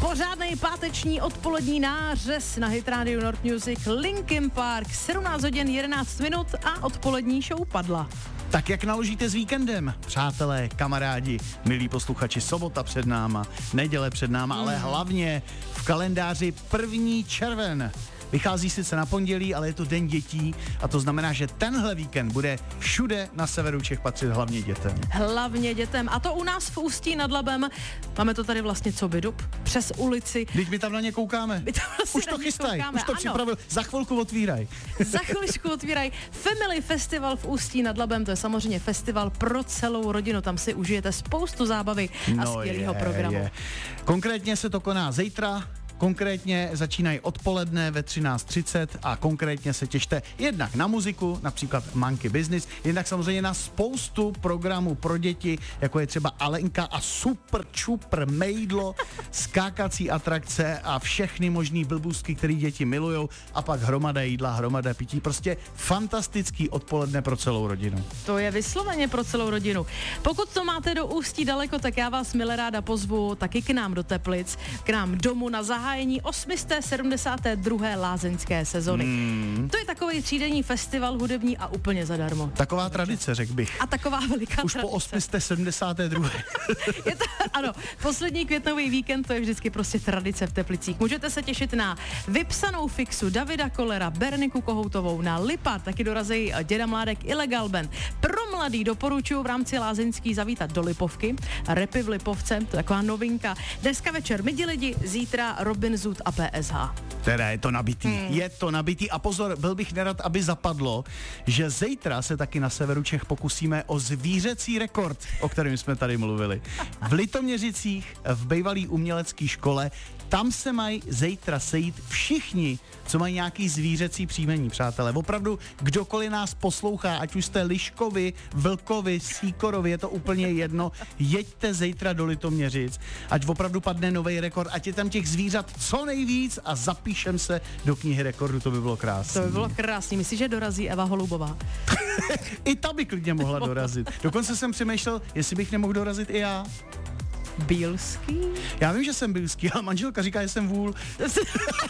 Pořádnej páteční odpolední nářez na Hit Radio North Music, Linkin Park, 17 hodin 11 minut a odpolední show padla. Tak jak naložíte s víkendem, přátelé, kamarádi, milí posluchači, sobota před náma, neděle před náma, ale hlavně v kalendáři 1. červen. Vychází sice na pondělí, ale je to den dětí a to znamená, že tenhle víkend bude všude na severu Čech patřit hlavně dětem. Hlavně dětem. A to u nás v Ústí nad Labem. Máme to tady vlastně co bydup, přes ulici. Teď my tam na ně koukáme. Už to chystají, už to připravil. Za chvilku otvíraj. Za chviličku otvíraj. Family Festival v Ústí nad Labem, to je samozřejmě festival pro celou rodinu. Tam si užijete spoustu zábavy a skvělého programu. Konkrétně se to koná zítra. Konkrétně začínají odpoledne ve 13:30 a konkrétně se těšte jednak na muziku, například Monkey Business, jednak samozřejmě na spoustu programů pro děti, jako je třeba Alenka a Super Čupr Mejdlo, skákací atrakce a všechny možný blbůstky, které děti milujou a pak hromada jídla, hromada pití. Prostě fantastický odpoledne pro celou rodinu. To je vysloveně pro celou rodinu. Pokud to máte do Ústí daleko, tak já vás milé ráda pozvu taky k nám do Teplic, k nám domů na zahájení 872. lázeňské sezony. To je takový třídenní festival hudební a úplně zadarmo. Taková tradice, řekl bych. A taková veliká už tradice. Po 872. Je to, ano, poslední květnový víkend, to je vždycky prostě tradice v Teplicích. Můžete se těšit na vypsanou fixu Davida Kollera, Berniku Kohoutovou, na Lipart, taky dorazí Děda Mládek, Illegal Band. Pro mladý doporučuji v rámci lázeňský zavítat do Lipovky, Repy v Lipovce, to je taková novinka. Dneska večer Midi lidi, zítra Robin Zoot a PSH. Teda je to nabitý, je to nabitý a pozor, byl bych nerad, aby zapadlo, že zítra se taky na severu Čech pokusíme o zvířecí rekord, o kterém jsme tady mluvili. V Litoměřicích, v bývalý umělecké škole, tam se mají zítra sejít všichni, co mají nějaký zvířecí příjmení, přátelé. Opravdu, kdokoliv nás poslouchá, ať už jste Liškovi, Vlkovi, Síkorovi, je to úplně jedno, jeďte zítra do Litoměřic, ať opravdu padne nový rekord, ať je tam těch zvířat co nejvíc a zapíšem se do knihy rekordů, to by bylo krásné. To by bylo krásný, myslíš, že dorazí Eva Holubová? I ta by klidně mohla dorazit. Dokonce jsem přemýšlel, jestli bych nemohl dorazit i já. Bílský? Já vím, že jsem bílský, ale manželka říká, že jsem vůl.